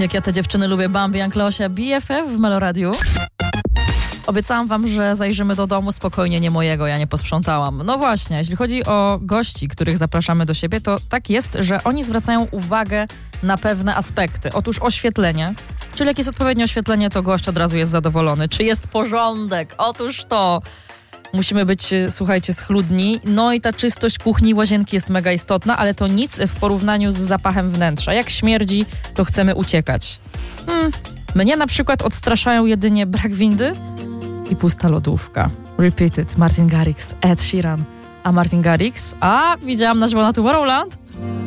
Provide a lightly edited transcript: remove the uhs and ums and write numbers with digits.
Jak ja te dziewczyny lubię, Bambi, Ankleosia, BFF w Meloradiu. Obiecałam wam, że zajrzymy do domu spokojnie, nie mojego, ja nie posprzątałam. No właśnie, jeśli chodzi o gości, których zapraszamy do siebie, to tak jest, że oni zwracają uwagę na pewne aspekty. Otóż oświetlenie, czyli jak jest odpowiednie oświetlenie, to gość od razu jest zadowolony. Czy jest porządek? Otóż to. Musimy być, słuchajcie, schludni. No i ta czystość kuchni, łazienki jest mega istotna, ale to nic w porównaniu z zapachem wnętrza. Jak śmierdzi, to chcemy uciekać. Mnie na przykład odstraszają jedynie brak windy i pusta lodówka. Repeated, Martin Garrix, Ed Sheeran. A Martin Garrix? A, widziałam na żywo na Tomorrowland.